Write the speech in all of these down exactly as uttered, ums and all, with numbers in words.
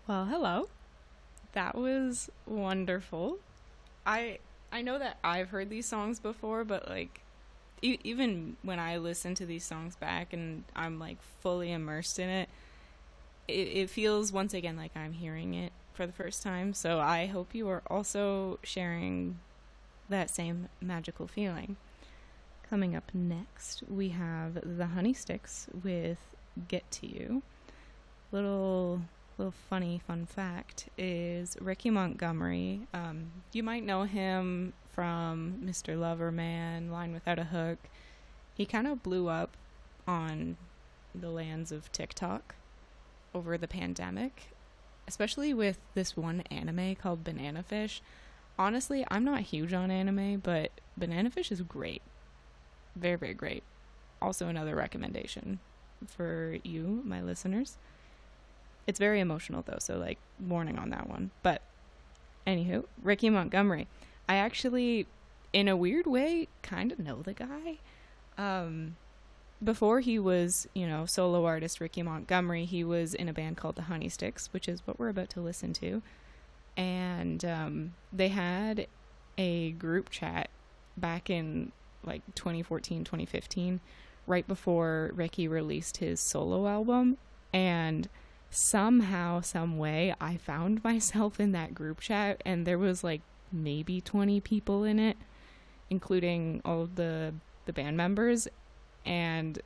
Well, hello. That was wonderful. I I know that I've heard these songs before, but like e- even when I listen to these songs back and I'm like fully immersed in it, it, it feels once again like I'm hearing it for the first time. So I hope you are also sharing that same magical feeling. Coming up next, we have the Honey Sticks with Get to You. Little little funny fun fact is Ricky Montgomery. Um, you might know him from Mister Loverman, Line Without a Hook. He kind of blew up on the lands of TikTok over the pandemic, especially with this one anime called Banana Fish. Honestly, I'm not huge on anime, but Banana Fish is great. Very, very great. Also, another recommendation for you, my listeners. It's very emotional, though, so, like, warning on that one. But, anywho, Ricky Montgomery. I actually, in a weird way, kind of know the guy. Um, before he was, you know, solo artist Ricky Montgomery, he was in a band called the Honey Sticks, which is what we're about to listen to. And um, they had a group chat back in, like, twenty fourteen, twenty fifteen, right before Ricky released his solo album. And somehow, some way, I found myself in that group chat, and there was like maybe twenty people in it, including all of the the band members. And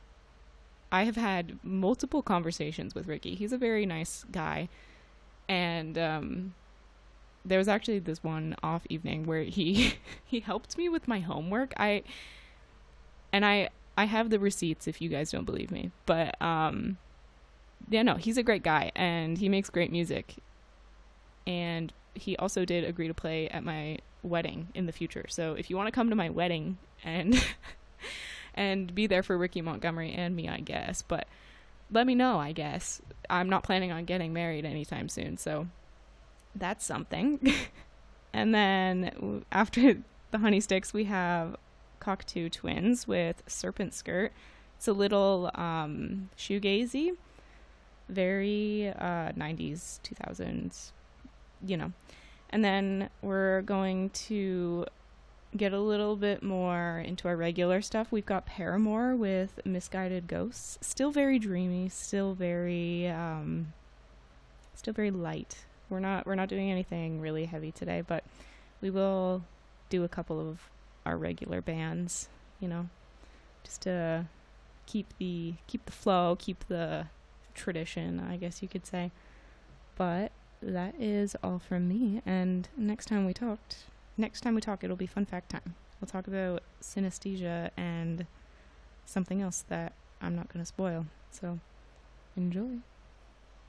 I have had multiple conversations with Ricky. He's a very nice guy, and um there was actually this one off evening where he he helped me with my homework. I and I I have the receipts if you guys don't believe me, but um yeah, no, he's a great guy, and he makes great music. And he also did agree to play at my wedding in the future. So if you want to come to my wedding and and be there for Ricky Montgomery and me, I guess. But let me know, I guess. I'm not planning on getting married anytime soon, so that's something. And then after the Honey Sticks, we have Cockatoo Twins with Serpent Skirt. It's a little um, shoegazy. Very uh, nineties, two thousands, you know. And then we're going to get a little bit more into our regular stuff. We've got Paramore with Misguided Ghosts. Still very dreamy, still very, um, still very light. We're not, we're not doing anything really heavy today, but we will do a couple of our regular bands, you know, just to keep the, keep the flow, keep the tradition, I guess you could say. But that is all from me, and next time we talked next time we talk it'll be fun fact time. We'll talk about synesthesia and something else that I'm not going to spoil, so enjoy.